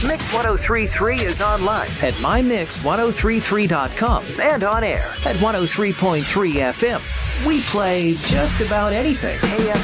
Mix 1033 is online at mymix1033.com and on air at 103.3 FM. We play just about anything.